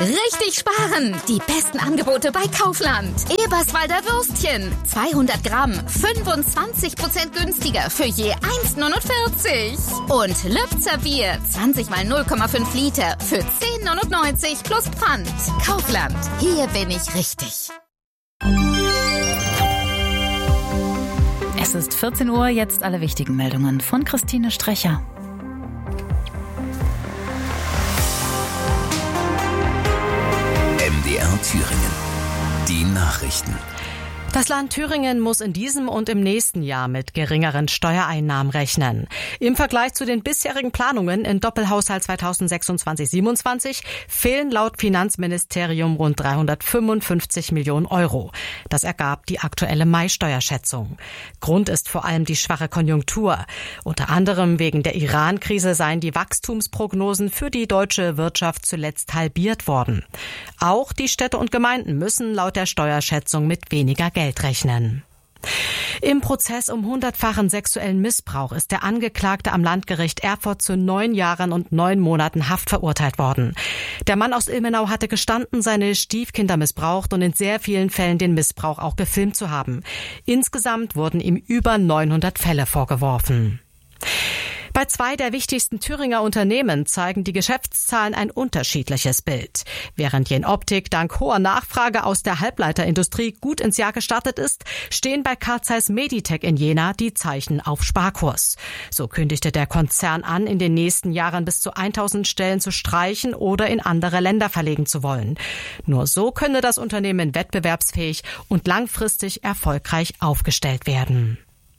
Richtig sparen! Die besten Angebote bei Kaufland. Eberswalder Würstchen. 200 Gramm. 25% günstiger für je 1,49. Und Lübzer Bier. 20 mal 0,5 Liter für 10,99 plus Pfand. Kaufland. Hier bin ich richtig. Es ist 14 Uhr, jetzt alle wichtigen Meldungen von Christine Strecher. MDR Thüringen. Die Nachrichten. Das Land Thüringen muss in diesem und im nächsten Jahr mit geringeren Steuereinnahmen rechnen. Im Vergleich zu den bisherigen Planungen im Doppelhaushalt 2026/27 fehlen laut Finanzministerium rund 355 Millionen Euro. Das ergab die aktuelle Mai-Steuerschätzung. Grund ist vor allem die schwache Konjunktur. Unter anderem wegen der Iran-Krise seien die Wachstumsprognosen für die deutsche Wirtschaft zuletzt halbiert worden. Auch die Städte und Gemeinden müssen laut der Steuerschätzung mit weniger Geld rechnen. Im Prozess um 100-fachen sexuellen Missbrauch ist der Angeklagte am Landgericht Erfurt zu 9 Jahren und 9 Monaten Haft verurteilt worden. Der Mann aus Ilmenau hatte gestanden, seine Stiefkinder missbraucht und in sehr vielen Fällen den Missbrauch auch gefilmt zu haben. Insgesamt wurden ihm über 900 Fälle vorgeworfen. Bei 2 der wichtigsten Thüringer Unternehmen zeigen die Geschäftszahlen ein unterschiedliches Bild. Während Jenoptik dank hoher Nachfrage aus der Halbleiterindustrie gut ins Jahr gestartet ist, stehen bei Carl Zeiss Meditec in Jena die Zeichen auf Sparkurs. So kündigte der Konzern an, in den nächsten Jahren bis zu 1000 Stellen zu streichen oder in andere Länder verlegen zu wollen. Nur so könne das Unternehmen wettbewerbsfähig und langfristig erfolgreich aufgestellt werden.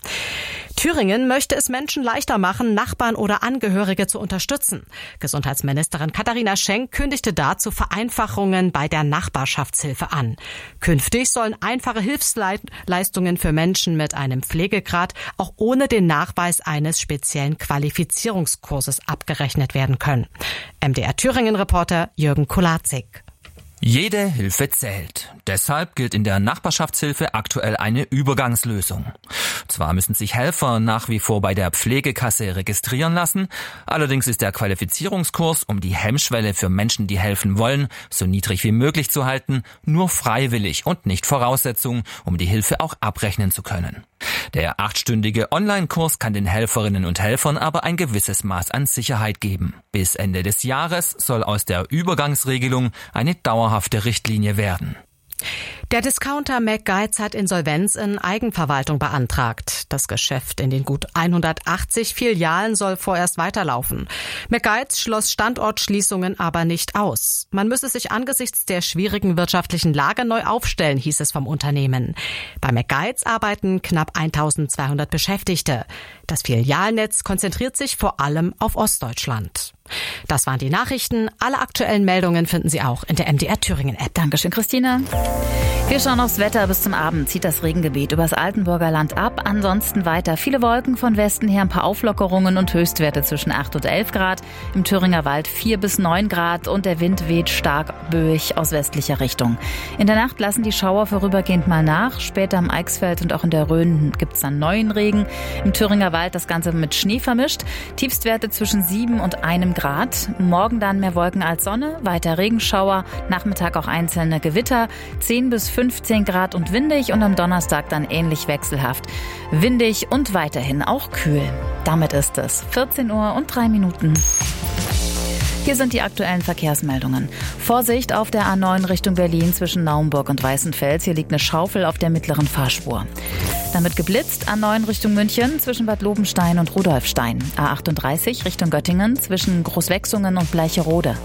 Thüringen möchte es Menschen leichter machen, Nachbarn oder Angehörige zu unterstützen. Gesundheitsministerin Katharina Schenk kündigte dazu Vereinfachungen bei der Nachbarschaftshilfe an. Künftig sollen einfache Hilfsleistungen für Menschen mit einem Pflegegrad auch ohne den Nachweis eines speziellen Qualifizierungskurses abgerechnet werden können. MDR Thüringen-Reporter Jürgen Kolazik. Jede Hilfe zählt. Deshalb gilt in der Nachbarschaftshilfe aktuell eine Übergangslösung. Zwar müssen sich Helfer nach wie vor bei der Pflegekasse registrieren lassen, allerdings ist der Qualifizierungskurs, um die Hemmschwelle für Menschen, die helfen wollen, so niedrig wie möglich zu halten, nur freiwillig und nicht Voraussetzung, um die Hilfe auch abrechnen zu können. Der 8-stündige Online-Kurs kann den Helferinnen und Helfern aber ein gewisses Maß an Sicherheit geben. Bis Ende des Jahres soll aus der Übergangsregelung eine dauerhafte Richtlinie werden. Der Discounter McGuides hat Insolvenz in Eigenverwaltung beantragt. Das Geschäft in den gut 180 Filialen soll vorerst weiterlaufen. McGuides schloss Standortschließungen aber nicht aus. Man müsse sich angesichts der schwierigen wirtschaftlichen Lage neu aufstellen, hieß es vom Unternehmen. Bei McGuides arbeiten knapp 1200 Beschäftigte. Das Filialnetz konzentriert sich vor allem auf Ostdeutschland. Das waren die Nachrichten. Alle aktuellen Meldungen finden Sie auch in der MDR Thüringen App. Dankeschön, Christina. Wir schauen aufs Wetter. Bis zum Abend zieht das Regengebiet übers Altenburger Land ab. Ansonsten weiter viele Wolken von Westen her, ein paar Auflockerungen und Höchstwerte zwischen 8 und 11 Grad. Im Thüringer Wald 4 bis 9 Grad und der Wind weht stark böig aus westlicher Richtung. In der Nacht lassen die Schauer vorübergehend mal nach. Später am Eichsfeld und auch in der Rhön gibt's dann neuen Regen. Im Thüringer Wald das Ganze mit Schnee vermischt. Tiefstwerte zwischen 7 und 1 Grad. Morgen dann mehr Wolken als Sonne, weiter Regenschauer, Nachmittag auch einzelne Gewitter, 10 bis 15 Grad und windig und am Donnerstag dann ähnlich wechselhaft. Windig und weiterhin auch kühl. Damit ist es 14 Uhr und 3 Minuten. Hier sind die aktuellen Verkehrsmeldungen. Vorsicht auf der A9 Richtung Berlin zwischen Naumburg und Weißenfels. Hier liegt eine Schaufel auf der mittleren Fahrspur. Damit geblitzt A9 Richtung München zwischen Bad Lobenstein und Rudolfstein. A38 Richtung Göttingen zwischen Großwechsungen und Bleicherode.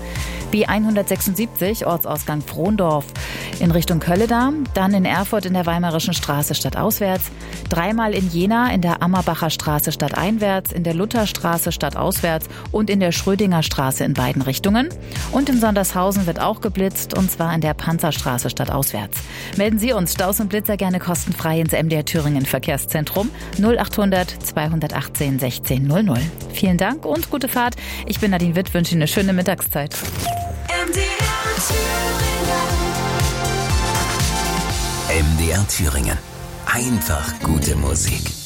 B176 Ortsausgang Frohndorf in Richtung Kölledar. Dann in Erfurt in der Weimarischen Straße stadtauswärts. 3-mal in Jena in der Ammerbacher Straße stadteinwärts, in der Lutherstraße stadtauswärts und in der Schrödinger Straße in beiden Richtungen. Und in Sondershausen wird auch geblitzt, und zwar in der Panzerstraße stadtauswärts. Melden Sie uns Staus und Blitzer gerne kostenfrei ins MDR Thüringen Verkehrszentrum 0800 218 16 00. Vielen Dank und gute Fahrt. Ich bin Nadine Witt, wünsche Ihnen eine schöne Mittagszeit. MDR Thüringen. Einfach gute Musik.